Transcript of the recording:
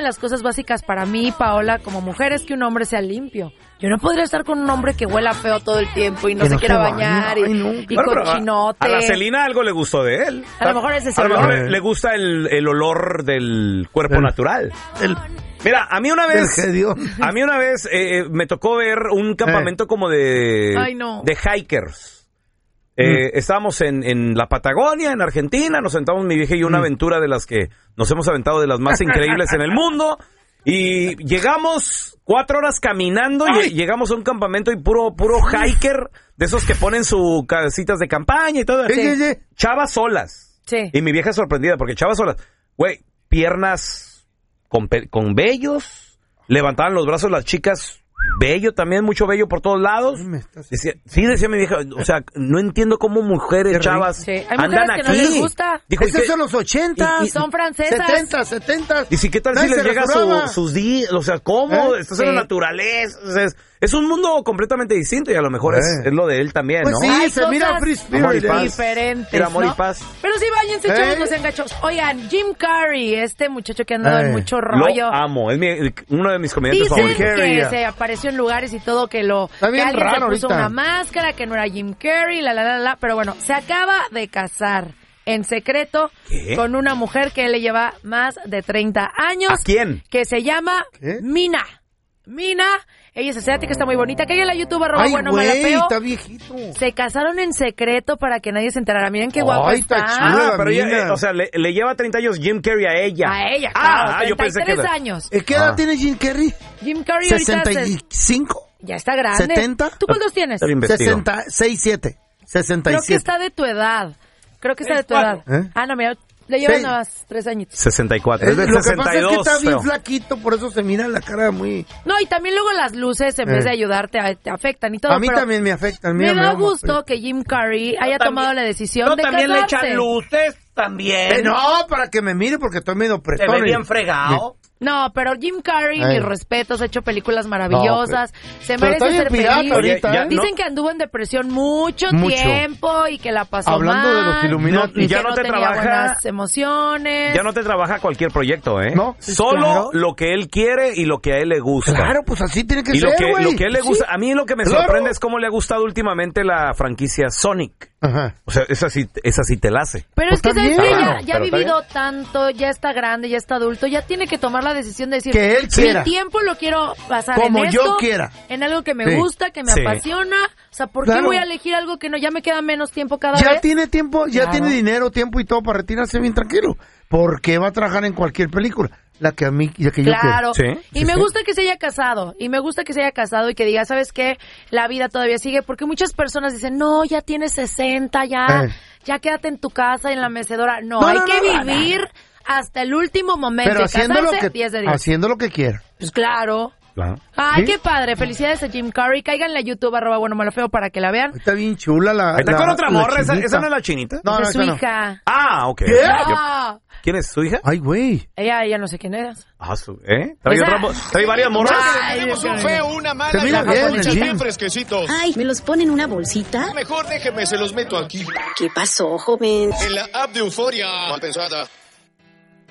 de las cosas básicas para mí, Paola, como mujer, es que un hombre sea limpio. Yo no podría estar con un hombre que huela feo todo el tiempo y no se quiera bañar y cochinote. A la Celina algo le gustó de él. A lo mejor es ese A lo olor. mejor le gusta el olor del cuerpo natural. Mira, a mí una vez me tocó ver un campamento como de hikers. Estábamos en la Patagonia, en Argentina, nos sentamos mi vieja y yo, una aventura de las que nos hemos aventado, de las más increíbles en el mundo, y llegamos 4 horas caminando y llegamos a un campamento y puro hiker, de esos que ponen sus casitas de campaña y todo. Chavas solas. Sí. Y mi vieja sorprendida, porque chavas solas, güey, piernas con vellos, levantaban los brazos las chicas, bello también, mucho bello por todos lados. Decía mi vieja, o sea, no entiendo cómo mujeres, chavas, hay andan mujeres que aquí. no les gusta. Dijo, Esos son los 80. Son francesas. 70. Y si, ¿qué tal si les llega sus días? O sea, ¿cómo? Estás en la naturaleza. O sea, es un mundo completamente distinto y a lo mejor es lo de él también, pues ¿no? sí, Hay se mira free amor y spirit. paz. Diferentes, Era amor ¿no? y paz. Pero sí, váyanse, chavos, no sean gachos. Oigan, Jim Carrey, este muchacho que ha andado en mucho rollo. Lo amo, es uno de mis comediantes Dicen favoritos. que se apareció en lugares y todo, que alguien se puso ahorita una máscara, que no era Jim Carrey, pero bueno, se acaba de casar en secreto con una mujer que él le lleva más de 30 años. ¿A quién? Que se llama Mina. Ella es asiática, está muy bonita. Que ella en la YouTube está viejito. Se casaron en secreto para que nadie se enterara. Miren qué guapa está. Pero ella, o sea, le lleva 30 años Jim Carrey a ella. A ella, claro. Yo pensé que 33 años. ¿Qué edad tiene Jim Carrey? Jim Carrey ahorita 65. Ya está grande. 70. ¿Tú cuántos tienes? 67. 67. Creo que está de tu edad. Ah, no, mira, le llevas nada más 3 añitos. 64. Es del Lo 62. que pasa es que está bien flaquito, por eso se mira la cara muy... No, y también luego las luces, en vez de ayudarte, te afectan y todo. A mí también me afectan. Me da gusto que Jim Carrey haya tomado la decisión de casarse. también le echan luces, también. No, para que me mire, porque estoy medio pretón. Se ve bien fregado. No, pero Jim Carrey, mis respetos, ha hecho películas maravillosas. Se merece ser feliz. Ahorita, Dicen que anduvo en depresión mucho tiempo y que la pasó hablando mal. De los Illuminati. Y ya no te trabaja buenas emociones. Ya no te trabaja cualquier proyecto, ¿eh? No. Solo lo que él quiere y lo que a él le gusta. Claro, pues así tiene que y ser, lo que a él le gusta. A mí lo que me sorprende es cómo le ha gustado últimamente la franquicia Sonic. Ajá. O sea, esa sí te la hace. Pero Pues es que ¿sabes qué? Ya ha pero vivido tanto, ya está grande, ya está adulto, ya tiene que tomar la decisión de decir, que él quiera. Mi tiempo lo quiero pasar como en esto, yo quiera, en algo que me gusta, que me apasiona. O sea, ¿por qué voy a elegir algo que no ya me queda menos tiempo cada vez? Ya tiene tiempo, tiene dinero, tiempo y todo para retirarse bien tranquilo. Porque va a trabajar en cualquier película. La que yo quiero. Claro. Y me gusta que se haya casado. Y me gusta que se haya casado y que diga, ¿sabes qué? La vida todavía sigue. Porque muchas personas dicen, no, ya tienes 60, ya quédate en tu casa, en la mecedora. No, hay que vivir hasta el último momento. Pero haciendo casarse, 10 de 10. Haciendo lo que quiera. Pues claro. Ay, qué padre. Felicidades a Jim Carrey. Cáiganle a YouTube, @buenomalo_feo para que la vean. Está bien chula la... Está con otra morra. ¿Esa no es la chinita? No, es su hija. Ah, ok. ¿Qué? ¿Quién es su hija? Ay, güey. Ella no sé quién es. ¿Trae varias morras? Tenemos un feo, una mala Se mira y bien, muchos el bien Jim. fresquecitos. Ay, ¿me los ponen en una bolsita? Mejor déjeme, se los meto aquí. ¿Qué pasó, joven? En la app de Euforia. Mal pensada.